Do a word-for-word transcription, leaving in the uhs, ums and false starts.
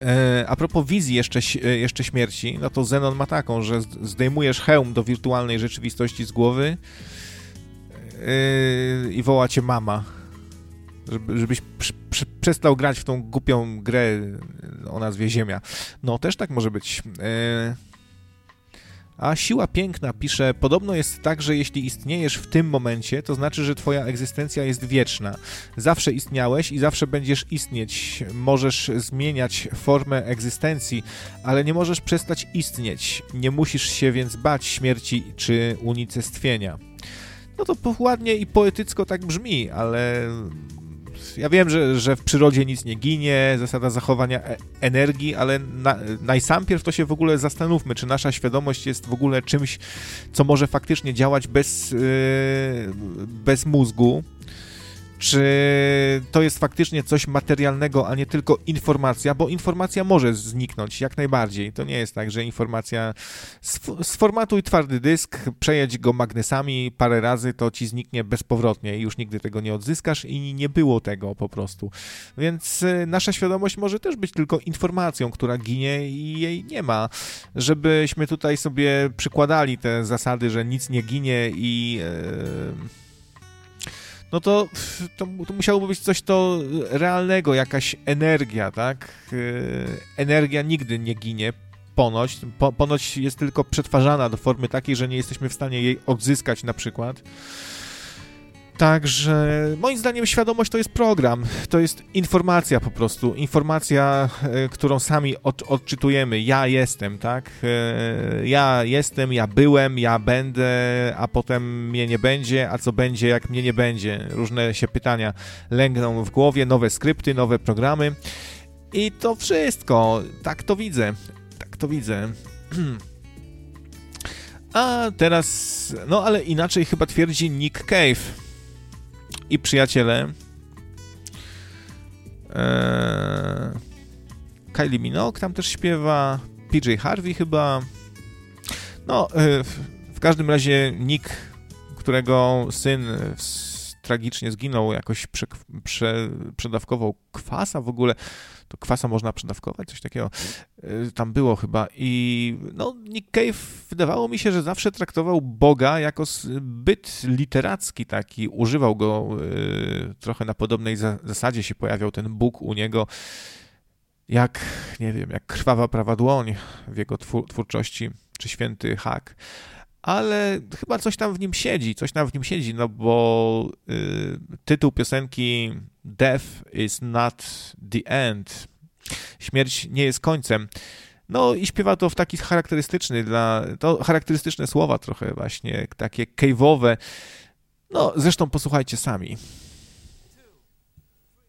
E, a propos wizji jeszcze, jeszcze śmierci, no to Zenon ma taką, że zdejmujesz hełm do wirtualnej rzeczywistości z głowy yy, i woła cię mama, żeby, żebyś przy, przy, przestał grać w tą głupią grę o nazwie Ziemia. No, też tak może być. Yy. A Siła Piękna pisze, podobno jest tak, że jeśli istniejesz w tym momencie, to znaczy, że twoja egzystencja jest wieczna. Zawsze istniałeś i zawsze będziesz istnieć. Możesz zmieniać formę egzystencji, ale nie możesz przestać istnieć. Nie musisz się więc bać śmierci czy unicestwienia. No to ładnie i poetycko tak brzmi, ale ja wiem, że, że w przyrodzie nic nie ginie, zasada zachowania e- energii, ale na, najsampierw to się w ogóle zastanówmy, czy nasza świadomość jest w ogóle czymś, co może faktycznie działać bez, yy, bez mózgu, czy to jest faktycznie coś materialnego, a nie tylko informacja, bo informacja może zniknąć, jak najbardziej. To nie jest tak, że informacja... Sformatuj twardy dysk, przejedź go magnesami parę razy, to ci zniknie bezpowrotnie i już nigdy tego nie odzyskasz i nie było tego po prostu. Więc nasza świadomość może też być tylko informacją, która ginie i jej nie ma. Żebyśmy tutaj sobie przykładali te zasady, że nic nie ginie i... Yy... no to, to, to musiałoby być coś to realnego, jakaś energia, tak? Energia nigdy nie ginie, ponoć. Po, ponoć jest tylko przetwarzana do formy takiej, że nie jesteśmy w stanie jej odzyskać na przykład. Także moim zdaniem świadomość to jest program, to jest informacja po prostu, informacja, którą sami od, odczytujemy. Ja jestem, tak? Ja jestem, ja byłem, ja będę, a potem mnie nie będzie, a co będzie, jak mnie nie będzie? Różne się pytania lęgną w głowie, nowe skrypty, nowe programy i to wszystko. Tak to widzę, tak to widzę. A teraz, no ale inaczej chyba twierdzi Nick Cave i przyjaciele. Eee, Kylie Minogue tam też śpiewa, P J Harvey chyba. No, e, w, w każdym razie Nick, którego syn tragicznie zginął, jakoś prze, prze, przedawkował kwasa w ogóle. To kwasa można przedawkować, coś takiego tam było chyba. I no, Nick Cave wydawało mi się, że zawsze traktował Boga jako byt literacki taki. Używał go y, trochę na podobnej za- zasadzie się pojawiał ten Bóg u niego, jak, nie wiem, jak krwawa prawa dłoń w jego twór- twórczości, czy święty Hak. Ale chyba coś tam w nim siedzi, coś tam w nim siedzi, no bo y, tytuł piosenki Death is not the end. Śmierć nie jest końcem. No i śpiewa to w taki charakterystyczny dla, to charakterystyczne słowa trochę właśnie, takie cave'owe. No zresztą posłuchajcie sami.